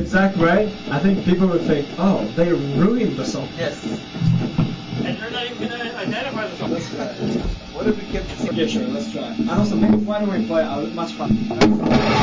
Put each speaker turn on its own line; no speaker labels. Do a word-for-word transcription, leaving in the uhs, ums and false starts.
exact way, I think people would think, oh, they ruined the song.
Yes. And you're not even going to identify the song.
Let's try it. What if we kept the same?
Yeah, sure, let's try. And also, maybe why don't we play a much fun?